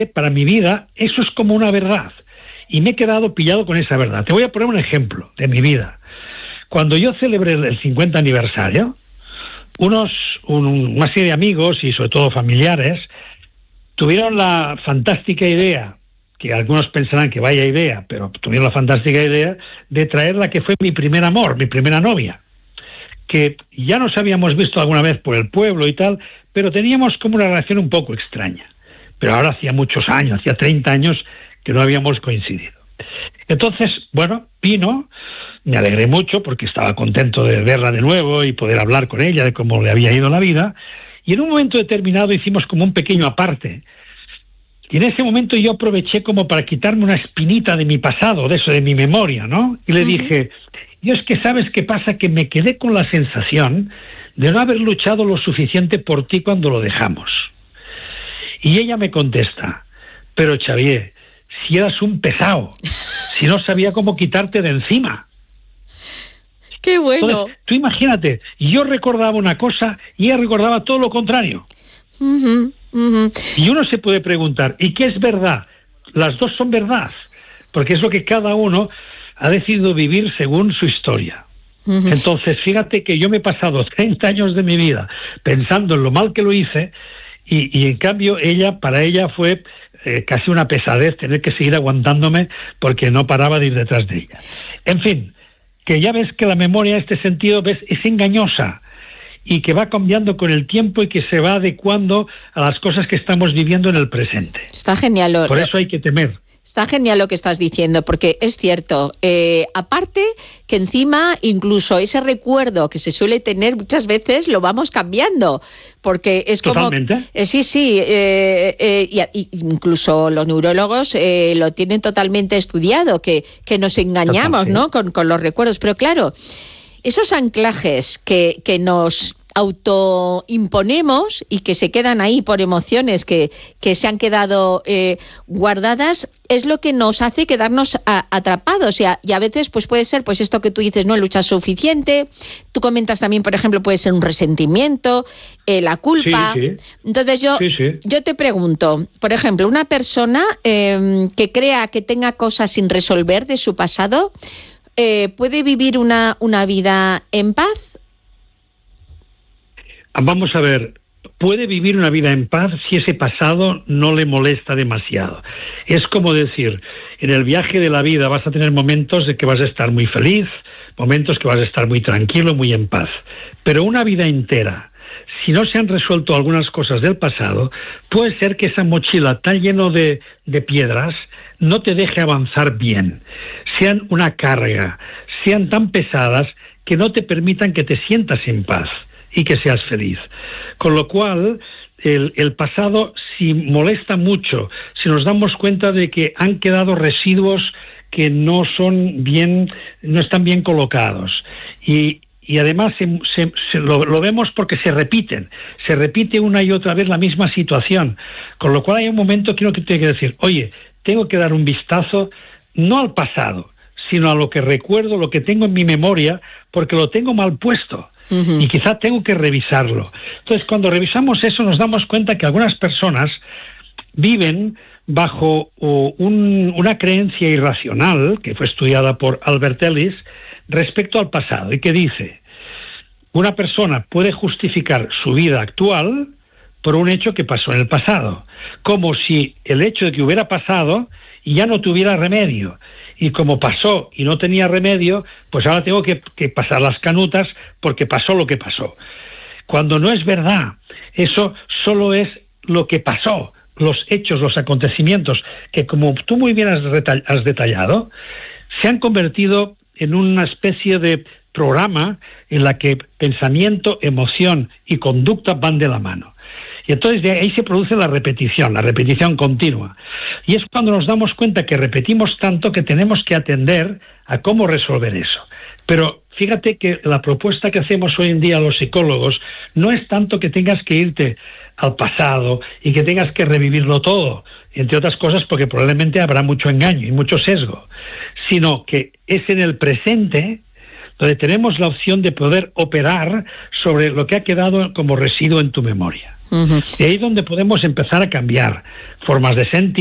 para mi vida, eso es como una verdad. Y me he quedado pillado con esa verdad. Te voy a poner un ejemplo de mi vida. Cuando yo celebré el 50 aniversario, una serie de amigos y sobre todo familiares tuvieron la fantástica idea, que algunos pensarán que vaya idea, pero tuvieron la fantástica idea de traer la que fue mi primer amor, mi primera novia, que ya nos habíamos visto alguna vez por el pueblo y tal, pero teníamos como una relación un poco extraña. Pero ahora hacía muchos años, hacía 30 años que no habíamos coincidido. Entonces, bueno, vino, me alegré mucho porque estaba contento de verla de nuevo y poder hablar con ella de cómo le había ido la vida, y en un momento determinado hicimos como un pequeño aparte, y en ese momento yo aproveché como para quitarme una espinita de mi pasado, de eso, de mi memoria, ¿no? Y le dije, yo es que ¿sabes qué pasa? Que me quedé con la sensación de no haber luchado lo suficiente por ti cuando lo dejamos. Y ella me contesta, pero Xavier, si eras un pesado, si no sabía cómo quitarte de encima. ¡Qué bueno! Entonces, tú imagínate, yo recordaba una cosa y ella recordaba todo lo contrario. Y uno se puede preguntar, ¿y qué es verdad? Las dos son verdad, porque es lo que cada uno ha decidido vivir según su historia. Entonces, fíjate que yo me he pasado 30 años de mi vida pensando en lo mal que lo hice, y en cambio para ella fue casi una pesadez tener que seguir aguantándome porque no paraba de ir detrás de ella. En fin, que ya ves que la memoria en este sentido es engañosa y que va cambiando con el tiempo y que se va adecuando a las cosas que estamos viviendo en el presente. Está genial. Por eso hay que temer. Está genial lo que estás diciendo, porque es cierto, aparte que encima incluso ese recuerdo que se suele tener muchas veces lo vamos cambiando, porque es ¿Totalmente? Como... Sí, y incluso los neurólogos lo tienen totalmente estudiado, que nos engañamos, ¿no? Con los recuerdos, pero claro, esos anclajes que nos autoimponemos y que se quedan ahí por emociones que se han quedado guardadas, es lo que nos hace quedarnos atrapados, y a veces pues puede ser pues esto que tú dices, no luchas suficiente. Tú comentas también, por ejemplo, puede ser un resentimiento, la culpa. Sí. Entonces yo te pregunto, por ejemplo, una persona que crea que tenga cosas sin resolver de su pasado, ¿puede vivir una vida en paz? Vamos a ver, puede vivir una vida en paz si ese pasado no le molesta demasiado. Es como decir, en el viaje de la vida vas a tener momentos de que vas a estar muy feliz, momentos que vas a estar muy tranquilo, muy en paz. Pero una vida entera, si no se han resuelto algunas cosas del pasado, puede ser que esa mochila tan llena de piedras no te deje avanzar bien, sean una carga, sean tan pesadas que no te permitan que te sientas en paz y que seas feliz. Con lo cual, el pasado, si molesta mucho, si nos damos cuenta de que han quedado residuos que no están bien colocados, y además lo vemos porque se repite una y otra vez la misma situación, con lo cual hay un momento que uno tiene que decir, oye, tengo que dar un vistazo no al pasado, sino a lo que recuerdo, lo que tengo en mi memoria, porque lo tengo mal puesto. Y quizá tengo que revisarlo. Entonces, cuando revisamos eso, nos damos cuenta que algunas personas viven bajo una creencia irracional, que fue estudiada por Albert Ellis, respecto al pasado, y que dice, una persona puede justificar su vida actual por un hecho que pasó en el pasado, como si el hecho de que hubiera pasado ya no tuviera remedio. Y como pasó y no tenía remedio, pues ahora tengo que pasar las canutas porque pasó lo que pasó. Cuando no es verdad, eso solo es lo que pasó, los hechos, los acontecimientos, que como tú muy bien has detallado, se han convertido en una especie de programa en la que pensamiento, emoción y conducta van de la mano. Y entonces de ahí se produce la repetición continua. Y es cuando nos damos cuenta que repetimos tanto que tenemos que atender a cómo resolver eso. Pero fíjate que la propuesta que hacemos hoy en día a los psicólogos no es tanto que tengas que irte al pasado y que tengas que revivirlo todo, entre otras cosas porque probablemente habrá mucho engaño y mucho sesgo, sino que es en el presente donde tenemos la opción de poder operar sobre lo que ha quedado como residuo en tu memoria. Y ahí es donde podemos empezar a cambiar formas de sentir.